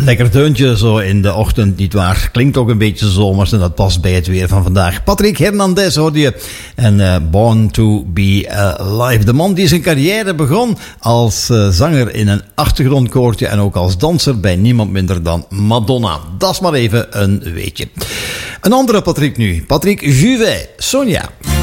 Lekker deuntje zo in de ochtend, nietwaar? Klinkt ook een beetje zomers en dat past bij het weer van vandaag. Patrick Hernandez hoorde je. En Born to be Alive. De man die zijn carrière begon als zanger in een achtergrondkoortje en ook als danser bij niemand minder dan Madonna. Dat is maar even een weetje. Een andere Patrick nu. Patrick Juvet. Sonja.